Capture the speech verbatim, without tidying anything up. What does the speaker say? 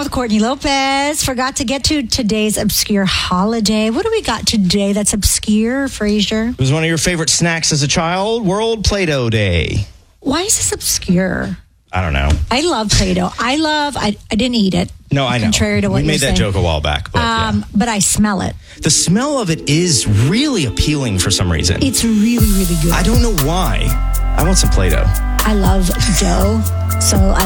with Courtney Lopez. Forgot to get to today's obscure holiday. What do we got today that's obscure, Frazier? It was one of your favorite snacks as a child, World Play-Doh Day. Why is this obscure? I don't know. I love Play-Doh. I love, I, I didn't eat it. No, I know. Contrary to what we you're made that saying. joke a while back. But, um, yeah. but I smell it. The smell of it is really appealing for some reason. It's really, really good. I don't know why. I want some Play-Doh. I love dough, so I